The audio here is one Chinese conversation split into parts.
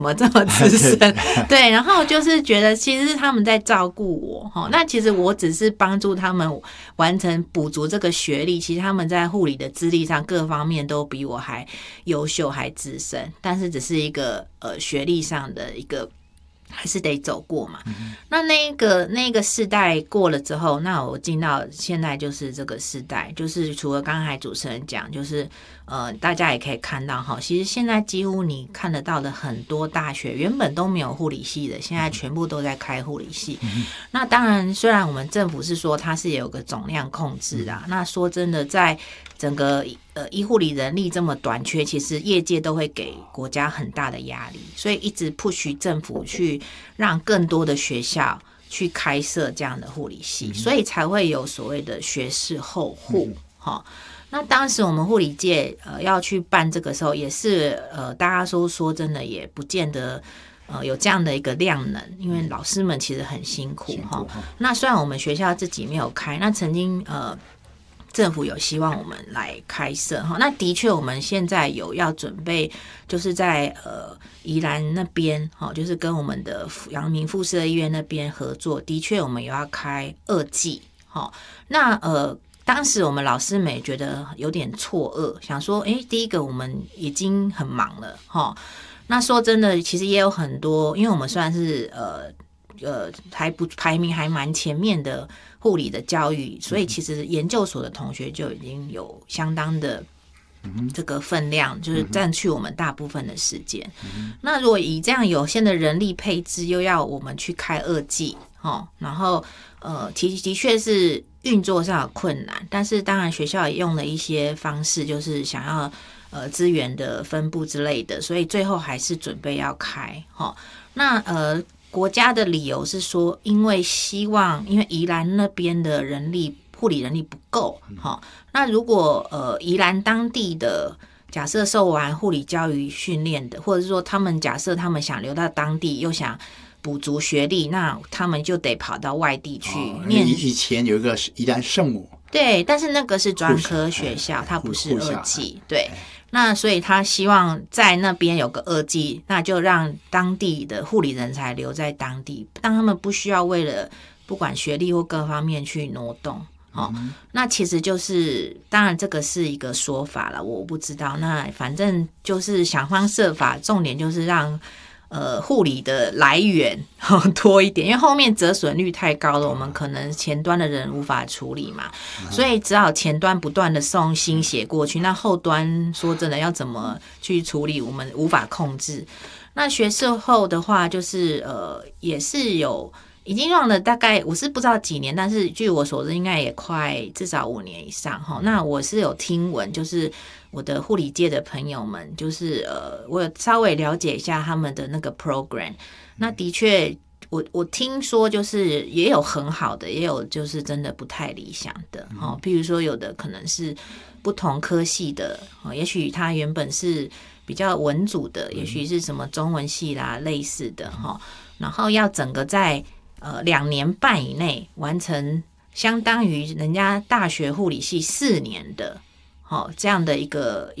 怎么这么资深？对，然后就是觉得其实是他们在照顾我，那其实我只是帮助他们完成补足这个学历，其实他们在护理的资历上各方面都比我还优秀还资深，但是只是一个学历上的一个还是得走过嘛。那个世代过了之后，那我进到现在就是这个世代，就是除了刚才主持人讲，就是大家也可以看到哈，其实现在几乎你看得到的很多大学原本都没有护理系的，现在全部都在开护理系。那当然，虽然我们政府是说它是有个总量控制啦，那说真的，在整个医护理人力这么短缺，其实业界都会给国家很大的压力，所以一直 push 政府去让更多的学校去开设这样的护理系，所以才会有所谓的学士后护。那当时我们护理界要去办这个时候，也是大家说真的也不见得有这样的一个量能，因为老师们其实很辛苦哈。那虽然我们学校自己没有开，那曾经政府有希望我们来开设哈，那的确我们现在有要准备，就是在宜兰那边哈，就是跟我们的阳明附设医院那边合作，的确我们有要开2剂哈。那当时我们老师们也觉得有点错愕，想说第一个我们已经很忙了哈。那说真的，其实也有很多，因为我们虽然是排名还蛮前面的护理的教育，所以其实研究所的同学就已经有相当的这个分量，就是占据我们大部分的时间。那如果以这样有限的人力配置，又要我们去开2剂然后的确是运作上有困难，但是当然学校也用了一些方式，就是想要资源的分布之类的，所以最后还是准备要开那国家的理由是说，因为宜兰那边的护理人力不够那如果宜兰当地的假设受完护理教育训练的，或者是说假设他们想留到当地又想补足学历，那他们就得跑到外地去念。 以前有一个宜兰圣母， 对，但是那个是专科学校，它不是2技，对。那所以他希望在那边有个2技，那就让当地的护理人才留在当地，让他们不需要为了不管学历或各方面去挪动。那其实就是当然这个是一个说法了，我不知道。那反正就是想方设法，重点就是让护理的来源多一点，因为后面折损率太高了，我们可能前端的人无法处理嘛，所以只好前端不断的送新血过去，那后端说真的要怎么去处理，我们无法控制。那学士后的话，就是也是已经用了大概我是不知道几年，但是据我所知应该也快至少5年以上那我是有听闻，就是我的护理界的朋友们，就是我有稍微了解一下他们的那个 program。那的确我听说就是也有很好的，也有就是真的不太理想的譬如说有的可能是不同科系的也许他原本是比较文组的，也许是什么中文系啦类似的然后要整个在2年半以内完成，相当于人家大学护理系4年的这样的一个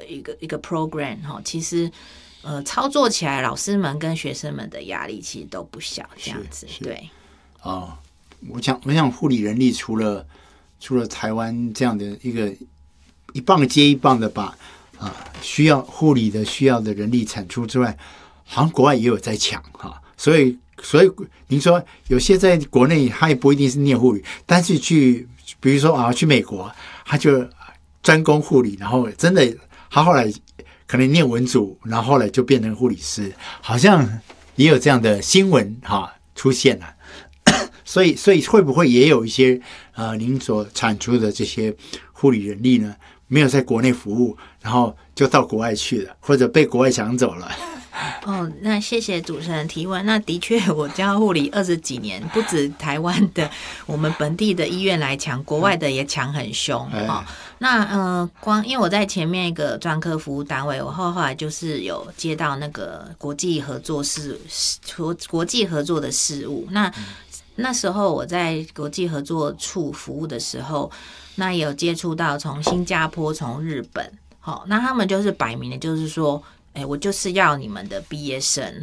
program 其实操作起来老师们跟学生们的压力其实都不小，这样子对我想护理人力除了台湾这样的一棒接一棒的把需要护理的需要的人力产出之外，好像国外也有在抢所以您说有些在国内他也不一定是念护理，但是比如说去美国他就专攻护理，然后真的他后来可能念文组，然后后来就变成护理师，好像也有这样的新闻出现了。所以会不会也有一些您所产出的这些护理人力呢，没有在国内服务，然后就到国外去了，或者被国外抢走了？ 那谢谢主持人提问。那的确我教护理20几年，不止台湾的我们本地的医院来抢，国外的也抢很凶那光因为我在前面一个专科服务单位，我后来就是有接到那个国际合作的事务。那时候我在国际合作处服务的时候，那也有接触到从新加坡从日本那他们就是摆明的就是说我就是要你们的毕业生，